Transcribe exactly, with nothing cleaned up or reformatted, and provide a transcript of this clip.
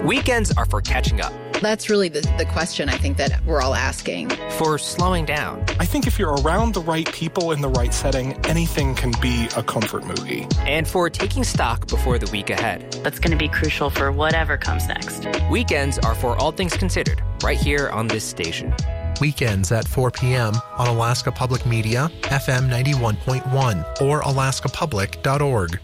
Weekends are for catching up. That's really the, the question I think that we're all asking. For slowing down. I think if you're around the right people in the right setting, anything can be a comfort movie. And for taking stock before the week ahead. That's going to be crucial for whatever comes next. Weekends are for all things considered, right here on this station. Weekends at four p.m. on Alaska Public Media, F M ninety-one point one, or alaska public dot org.